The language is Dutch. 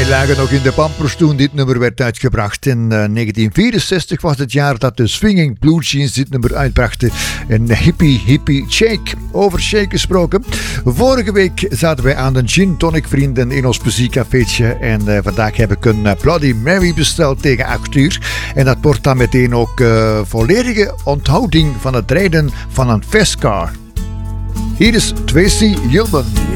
Wij lagen nog in de pampers toen dit nummer werd uitgebracht. In 1964 was het jaar dat de Swinging Blue Jeans dit nummer uitbrachten. Een hippie shake. Over shake gesproken. Vorige week zaten wij aan de Gin Tonic Vrienden in ons muziekcafeetje. En vandaag heb ik een Bloody Mary besteld tegen 8 uur. En dat wordt dan meteen ook volledige onthouding van het rijden van een fastcar. Hier is Tracy Ullman.